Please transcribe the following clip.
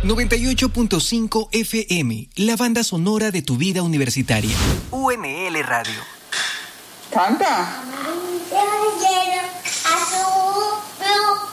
98.5 FM, la banda sonora de tu vida universitaria. UNL Radio. Canta. Azul,